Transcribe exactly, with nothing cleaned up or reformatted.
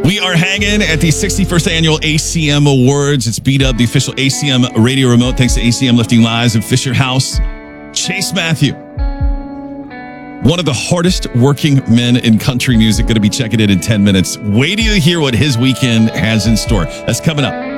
We are hanging at the sixty-first Annual A C M Awards. It's B-Dub, the official A C M radio remote, thanks to A C M Lifting Lives and Fisher House. Chase Matthew, one of the hardest working men in country music, going to be checking in in ten minutes. Wait till you hear what his weekend has in store. That's coming up.